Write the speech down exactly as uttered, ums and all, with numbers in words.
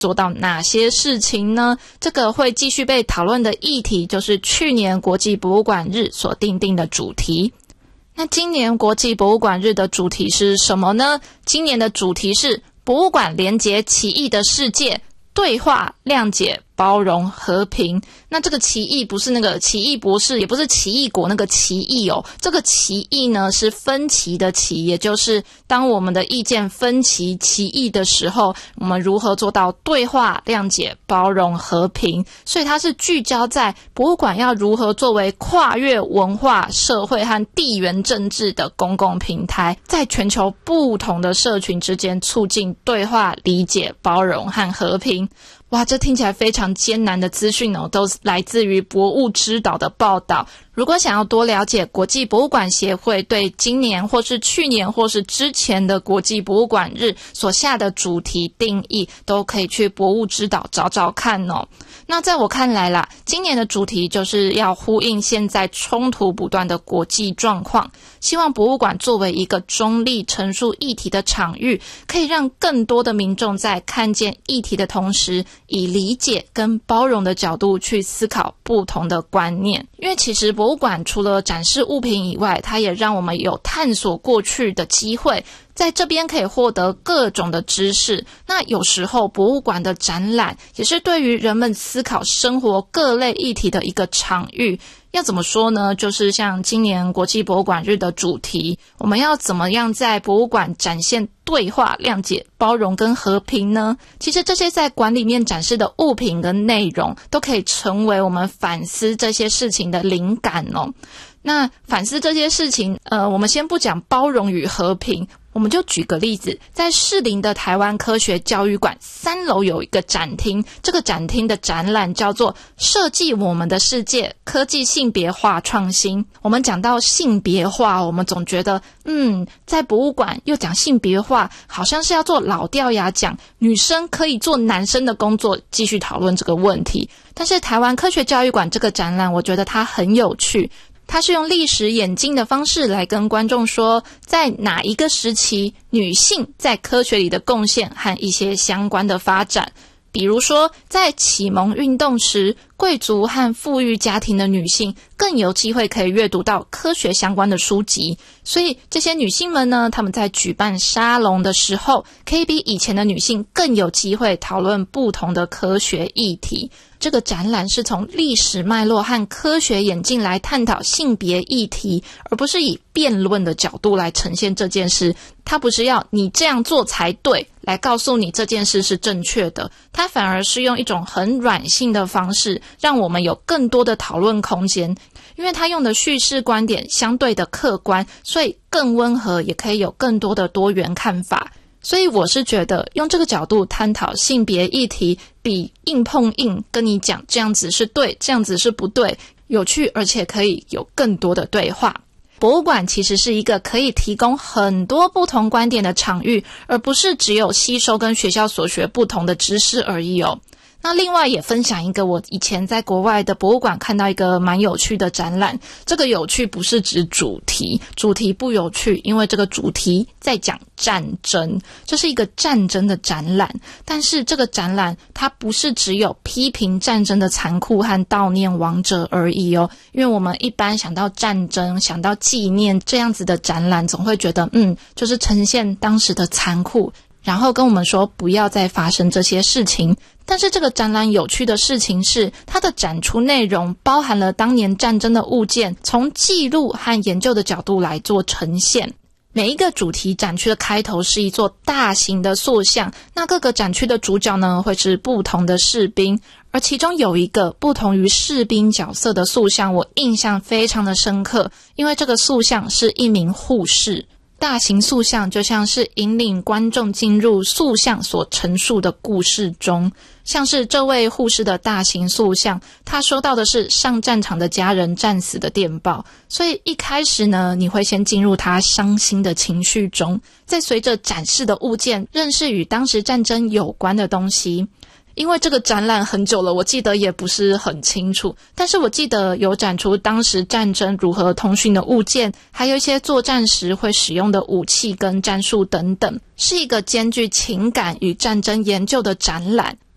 做到哪些事情呢？这个会继续被讨论的议题就是去年国际博物馆日所订定的主题。那今年国际博物馆日的主题是什么呢？今年的主题是博物馆连结奇异的世界，对话、谅解、包容、和平。那这个奇异不是那个奇异博士，也不是奇异果那个奇异哦，这个奇异呢是分歧的歧，也就是当我们的意见分歧、奇异的时候，我们如何做到对话、谅解、包容、和平。所以它是聚焦在博物馆要如何作为跨越文化、社会和地缘政治的公共平台，在全球不同的社群之间促进对话、理解、包容和和平。哇，这听起来非常艰难的资讯哦，都来自于博物之岛的报道。如果想要多了解国际博物馆协会对今年或是去年或是之前的国际博物馆日所下的主题定义，都可以去博物之岛找找看哦。那在我看来啦，今年的主题就是要呼应现在冲突不断的国际状况，希望博物馆作为一个中立陈述议题的场域，可以让更多的民众在看见议题的同时，以理解跟包容的角度去思考不同的观念。因为其实博物馆除了展示物品以外，它也让我们有探索过去的机会，在这边可以获得各种的知识。那有时候博物馆的展览也是对于人们思考生活各类议题的一个场域。要怎么说呢？就是像今年国际博物馆日的主题，我们要怎么样在博物馆展现对话、谅解、包容跟和平呢？其实这些在馆里面展示的物品跟内容，都可以成为我们反思这些事情的灵感哦。那反思这些事情，呃，我们先不讲包容与和平，我们就举个例子，在士林的台湾科学教育馆三楼有一个展厅，这个展厅的展览叫做设计我们的世界，科技性别化创新。我们讲到性别化，我们总觉得嗯，在博物馆又讲性别化，好像是要做老掉牙，讲女生可以做男生的工作，继续讨论这个问题。但是台湾科学教育馆这个展览，我觉得它很有趣，它是用历史演进的方式来跟观众说，在哪一个时期女性在科学里的贡献和一些相关的发展。比如说在启蒙运动时，贵族和富裕家庭的女性更有机会可以阅读到科学相关的书籍，所以这些女性们呢，她们在举办沙龙的时候，可以比以前的女性更有机会讨论不同的科学议题。这个展览是从历史脉络和科学演进来探讨性别议题，而不是以辩论的角度来呈现这件事。它不是要你这样做才对来告诉你这件事是正确的，它反而是用一种很软性的方式，让我们有更多的讨论空间。因为它用的叙事观点相对的客观，所以更温和，也可以有更多的多元看法。所以我是觉得用这个角度探讨性别议题，比硬碰硬跟你讲这样子是对，这样子是不对，有趣，而且可以有更多的对话。博物馆其实是一个可以提供很多不同观点的场域，而不是只有吸收跟学校所学不同的知识而已哦。那另外也分享一个我以前在国外的博物馆看到一个蛮有趣的展览。这个有趣不是指主题，主题不有趣，因为这个主题在讲战争，这是一个战争的展览。但是这个展览它不是只有批评战争的残酷和悼念亡者而已哦。因为我们一般想到战争，想到纪念这样子的展览，总会觉得嗯，就是呈现当时的残酷，然后跟我们说不要再发生这些事情。但是这个展览有趣的事情是，它的展出内容包含了当年战争的物件，从记录和研究的角度来做呈现。每一个主题展区的开头是一座大型的塑像，那各个展区的主角呢，会是不同的士兵，而其中有一个不同于士兵角色的塑像，我印象非常的深刻，因为这个塑像是一名护士。大型塑像就像是引领观众进入塑像所陈述的故事中，像是这位护士的大型塑像，他收到的是上战场的家人战死的电报，所以一开始呢，你会先进入他伤心的情绪中，再随着展示的物件认识与当时战争有关的东西。因为这个展览很久了，我记得也不是很清楚，但是我记得有展出当时战争如何通讯的物件，还有一些作战时会使用的武器跟战术等等，是一个兼具情感与战争研究的展览。